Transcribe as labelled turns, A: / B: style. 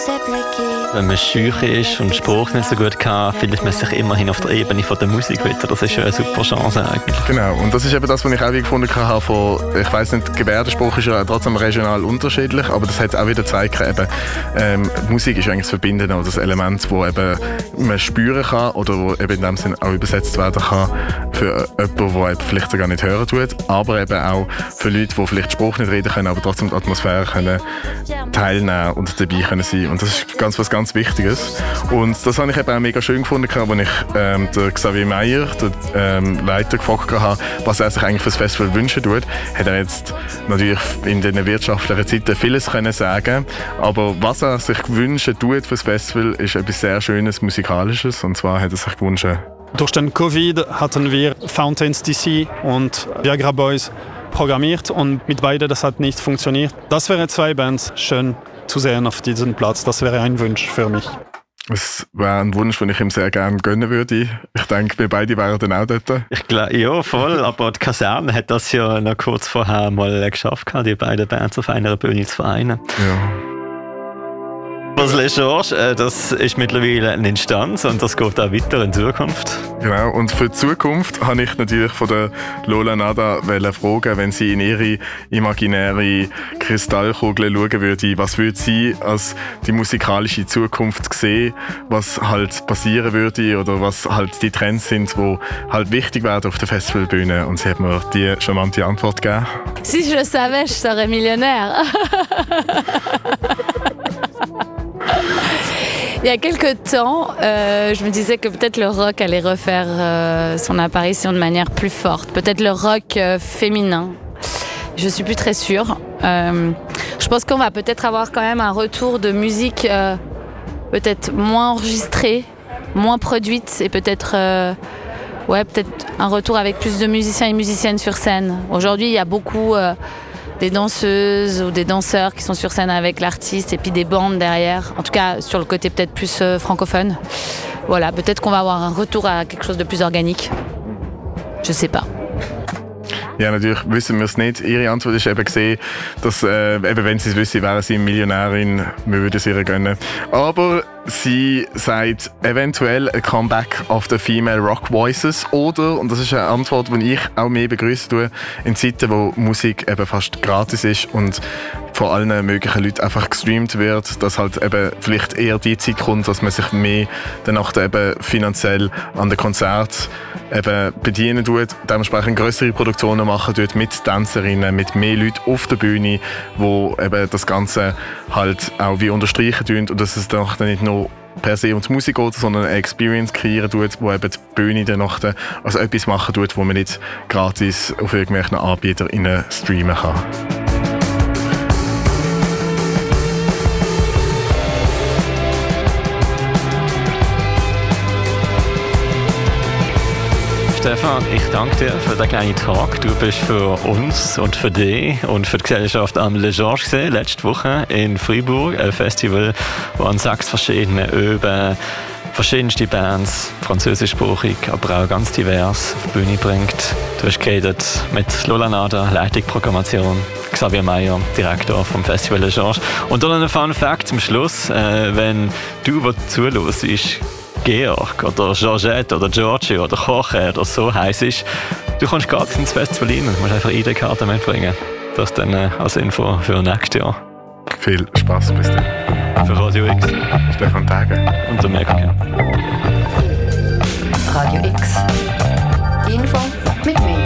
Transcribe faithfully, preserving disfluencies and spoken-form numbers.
A: Wenn man schüch ist und den Spruch nicht so gut kann, findet man sich immerhin auf der Ebene von der Musik wieder. Das ist ja eine super Chance eigentlich.
B: Genau, und das ist eben das, was ich auch gefunden habe. Von, ich weiss nicht, Gebärdenspruch ist ja trotzdem regional unterschiedlich, aber das hat auch wieder gezeigt, eben, ähm, Musik ist eigentlich das Verbindende oder das Element, das eben man spüren kann oder wo eben in dem Sinne auch übersetzt werden kann für jemanden, der vielleicht sogar nicht hören tut, aber eben auch für Leute, die vielleicht den Spruch nicht reden können, aber trotzdem die Atmosphäre können teilnehmen und dabei können sein. Und das ist ganz was ganz Wichtiges. Und das habe ich eben auch mega schön gefunden, als ich ähm, den Xavier Meyer, den ähm, Leiter, gefragt habe, was er sich eigentlich für das Festival wünschen tut. Hat er jetzt natürlich in den wirtschaftlichen Zeiten vieles können sagen, aber was er sich wünschen tut für das Festival, ist etwas sehr Schönes, Musikalisches. Und zwar hat er sich gewünscht,
C: durch den Covid hatten wir Fountains D C und Viagra Boys programmiert und mit beiden das hat nicht funktioniert. Das wären zwei Bands schön zu sehen auf diesem Platz. Das wäre ein Wunsch für mich.
B: Es wäre ein Wunsch, den ich ihm sehr gerne gönnen würde. Ich denke, wir beide wären dann auch dort.
A: Ich glaube, ja, voll. Aber die Kaserne hat das ja noch kurz vorher mal geschafft, die beiden Bands auf einer Bühne zu vereinen.
B: Ja.
A: Das Les Georges, das ist mittlerweile eine Instanz und das geht auch weiter in Zukunft.
B: Genau, und für die Zukunft habe ich natürlich von der Lola Nada fragen, wenn sie in ihre imaginäre Kristallkugel schauen würde, was würde sie als die musikalische Zukunft sehen, was halt passieren würde oder was halt die Trends sind, die halt wichtig werden auf der Festivalbühne. Und sie hat mir die charmante Antwort gegeben.
D: Si je le savais, je serais millionnaire. Il y a quelques temps, euh, je me disais que peut-être le rock allait refaire euh, son apparition de manière plus forte. Peut-être le rock euh, féminin. Je suis plus très sûre. Euh, je pense qu'on va peut-être avoir quand même un retour de musique euh, peut-être moins enregistrée, moins produite et peut-être euh, ouais, peut-être un retour avec plus de musiciens et musiciennes sur scène. Aujourd'hui, il y a beaucoup euh, des danseuses ou des danseurs qui sont sur scène avec l'artiste et puis des bandes derrière. En tout cas, sur le côté peut-être plus euh, francophone. Voilà, peut-être qu'on va avoir un retour à quelque chose de plus organique. Je sais pas.
B: Ja, natürlich wissen wir es nicht. Ihre Antwort ist eben gesehen, dass äh, eben wenn sie es wüsste, wäre sie Millionärin, wir würden es ihr gönnen. Aber sie sagt eventuell ein Comeback of the Female Rock Voices oder, und das ist eine Antwort, die ich auch mehr begrüßen tue, in Zeiten, wo Musik eben fast gratis ist und von allen möglichen Leuten einfach gestreamt wird, dass halt eben vielleicht eher die Zeit kommt, dass man sich mehr danach eben finanziell an den Konzert eben bedienen tut, dementsprechend größere Produktionen machen tut mit Tänzerinnen, mit mehr Leuten auf der Bühne, wo eben das Ganze halt auch wie unterstreichen tun und dass es dann nicht nur per se um die Musik geht, sondern eine Experience kreieren tut, wo eben die Bühne dann noch also etwas machen tut, wo man nicht gratis auf irgendwelchen AnbieterInnen streamen kann.
A: Stefan, ich danke dir für den kleinen Tag. Du bist für uns und für dich und für die Gesellschaft am Les Georges gesehen, letzte Woche in Freiburg. Ein Festival, das an sechs verschiedenen Öben verschiedenste Bands, französischsprachig, aber auch ganz divers, auf die Bühne bringt. Du hast geredet mit Lola Nada, Leitung Programmation, Xavier Meyer, Direktor vom Festival Les Georges. Und dann ein Fun Fact zum Schluss, äh, wenn du, der zuhörst, Georg oder Georgette oder Georgie oder Jorge oder so heisst ist, du kommst gratis ins Festival rein und musst einfach I D-Karte mitbringen. Das dann äh, als Info für nächstes Jahr.
B: Viel Spaß bis dann.
A: Für Radio X.
B: Stefan Tage.
A: Und der Mega.
E: Radio X. Info mit mir.